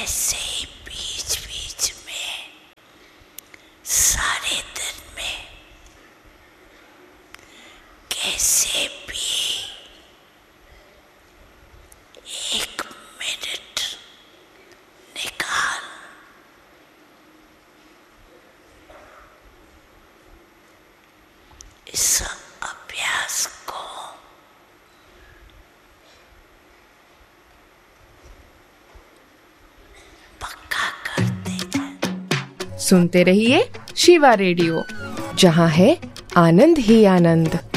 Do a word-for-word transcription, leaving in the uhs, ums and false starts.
ऐसे ही बीच बीच में सारे दिन में कैसे भी एक मिनट निकाल इस अभ्यास को पक्का करते हैं। सुनते रहिए शिवा रेडियो, जहां है आनंद ही आनंद।